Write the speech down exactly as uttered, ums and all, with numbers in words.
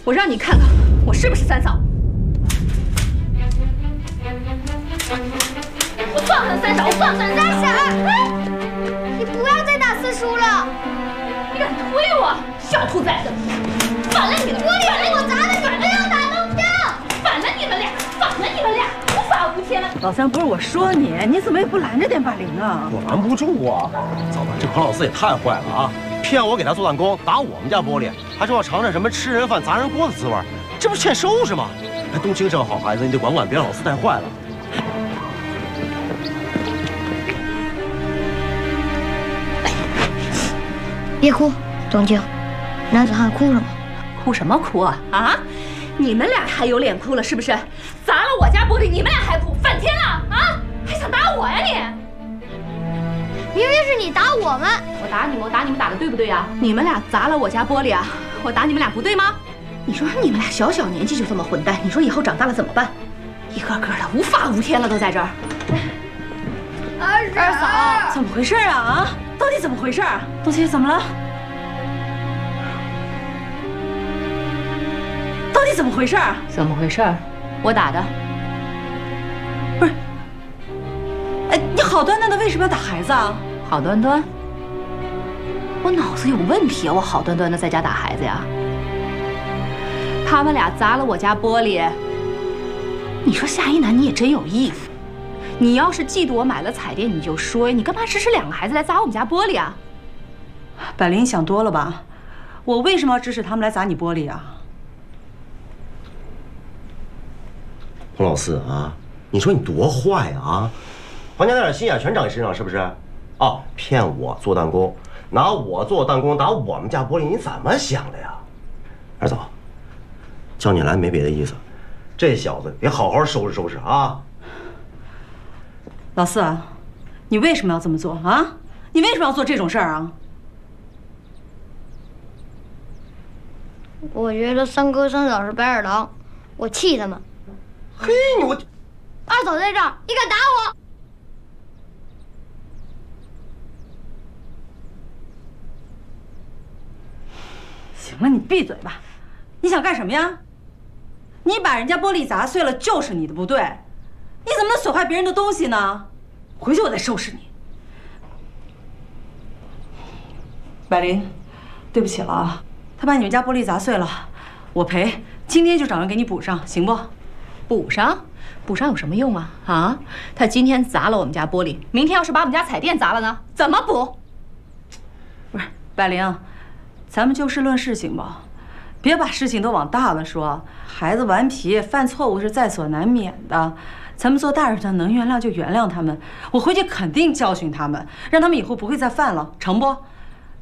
我让你看看我是不是三嫂。我算算三嫂，我算算三嫂。哎， 你不要再打四叔了！ 你敢推我，小兔崽子！反了你们！玻璃是我砸的，你不要打弄掉！反了你们俩，反了你们俩，无法无天了！ 老三，不是我说你，你怎么也不拦着点把铃啊？ 我拦不住啊！糟了，这彭老四也太坏了啊！骗我给他做弹弓，打我们家玻璃，还说要尝尝什么吃人饭砸人锅的滋味，这不是欠收拾吗？哎，冬青是个好孩子，你得管管，别让老四带坏了。 别哭，冬青，男子汉哭什么？ 哭什么哭啊？啊！你们俩还有脸哭了是不是？砸了我家玻璃，你们俩还哭，反天了啊！还想打我呀你？ 明明是你打我们， 我打你们，我打你们打的对不对呀？你们俩砸了我家玻璃啊，我打你们俩不对吗？你说你们俩小小年纪就这么混蛋，你说以后长大了怎么办？一个个的无法无天了，都在这儿。 二二嫂，怎么回事啊？啊，到底怎么回事？冬青怎么了？到底怎么回事？ 怎么回事？我打的。 不是，哎，你好端端的为什么要打孩子啊？ 好端端？我脑子有问题啊！我好端端的在家打孩子呀？他们俩砸了我家玻璃，你说夏一楠你也真有意思。你要是嫉妒我买了彩电，你就说呀，你干嘛支持两个孩子来砸我们家玻璃啊？ 百灵，你想多了吧？我为什么要支持他们来砸你玻璃啊？ 彭老四啊，你说你多坏啊！皇家那点心眼全长你身上是不是？哦，骗我做弹弓，拿我做弹弓打我们家玻璃，你怎么想的呀？二嫂，叫你来没别的意思，这小子得好好收拾收拾啊！ 老四，你为什么要这么做啊？你为什么要做这种事儿啊？ 我觉得三哥三嫂是白眼狼，我气他们。 嘿，你我二嫂在这儿，你敢打我？ 行了，你闭嘴吧！你想干什么呀？你把人家玻璃砸碎了，就是你的不对。你怎么能损坏别人的东西呢？回去我再收拾你。百灵，对不起了啊，他把你们家玻璃砸碎了，我赔。今天就找人给你补上，行不？ 补上？补上有什么用啊？啊，他今天砸了我们家玻璃，明天要是把我们家彩电砸了呢？怎么补？ 不是，百灵，咱们就事论事行不？别把事情都往大了说。孩子顽皮，犯错误是在所难免的。咱们做大人的能原谅就原谅他们，我回去肯定教训他们，让他们以后不会再犯了，成不？